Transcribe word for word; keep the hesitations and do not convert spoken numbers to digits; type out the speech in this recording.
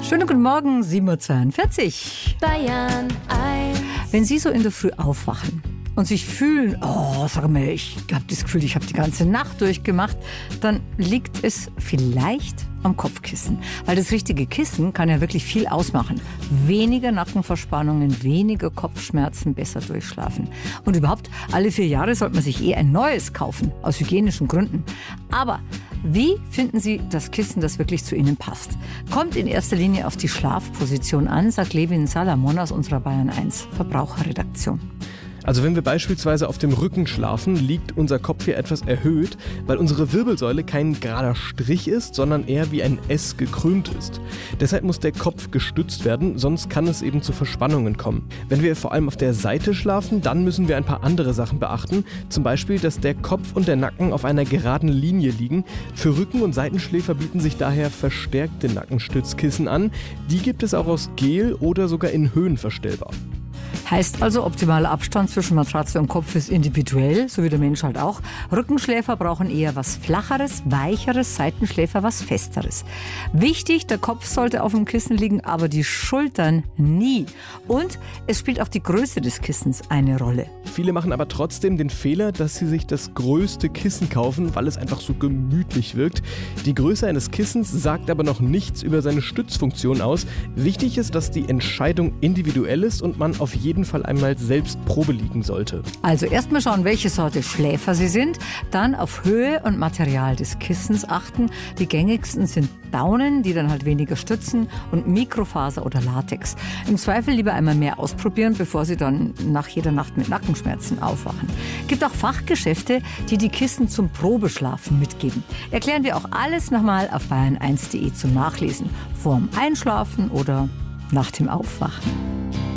Schönen guten Morgen, sieben Uhr zweiundvierzig. Bayern eins. Wenn Sie so in der Früh aufwachen und sich fühlen, oh, sag mal, ich habe das Gefühl, ich habe die ganze Nacht durchgemacht, dann liegt es vielleicht am Kopfkissen. Weil das richtige Kissen kann ja wirklich viel ausmachen. Weniger Nackenverspannungen, weniger Kopfschmerzen, besser durchschlafen. Und überhaupt, alle vier Jahre sollte man sich eh ein neues kaufen, aus hygienischen Gründen. Aber wie finden Sie das Kissen, das wirklich zu Ihnen passt? Kommt in erster Linie auf die Schlafposition an, sagt Levin Salamon aus unserer Bayern eins Verbraucherredaktion. Also wenn wir beispielsweise auf dem Rücken schlafen, liegt unser Kopf hier etwas erhöht, weil unsere Wirbelsäule kein gerader Strich ist, sondern eher wie ein S gekrümmt ist. Deshalb muss der Kopf gestützt werden, sonst kann es eben zu Verspannungen kommen. Wenn wir vor allem auf der Seite schlafen, dann müssen wir ein paar andere Sachen beachten. Zum Beispiel, dass der Kopf und der Nacken auf einer geraden Linie liegen. Für Rücken- und Seitenschläfer bieten sich daher verstärkte Nackenstützkissen an. Die gibt es auch aus Gel oder sogar in Höhen verstellbar. Heißt also, optimaler Abstand zwischen Matratze und Kopf ist individuell, so wie der Mensch halt auch. Rückenschläfer brauchen eher was Flacheres, Weicheres, Seitenschläfer was Festeres. Wichtig, der Kopf sollte auf dem Kissen liegen, aber die Schultern nie. Und es spielt auch die Größe des Kissens eine Rolle. Viele machen aber trotzdem den Fehler, dass sie sich das größte Kissen kaufen, weil es einfach so gemütlich wirkt. Die Größe eines Kissens sagt aber noch nichts über seine Stützfunktion aus. Wichtig ist, dass die Entscheidung individuell ist und man auf jeden Fall einmal selbst Probe liegen sollte. Also erstmal schauen, welche Sorte Schläfer Sie sind, dann auf Höhe und Material des Kissens achten. Die gängigsten sind Daunen, die dann halt weniger stützen, und Mikrofaser oder Latex. Im Zweifel lieber einmal mehr ausprobieren, bevor Sie dann nach jeder Nacht mit Nackenschmerzen aufwachen. Gibt auch Fachgeschäfte, die die Kissen zum Probeschlafen mitgeben. Erklären wir auch alles nochmal auf bayern eins punkt de zum Nachlesen. Vorm Einschlafen oder nach dem Aufwachen.